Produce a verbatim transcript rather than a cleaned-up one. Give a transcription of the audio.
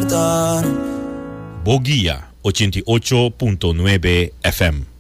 despertar. Boguía ochenta y ocho punto nueve F M.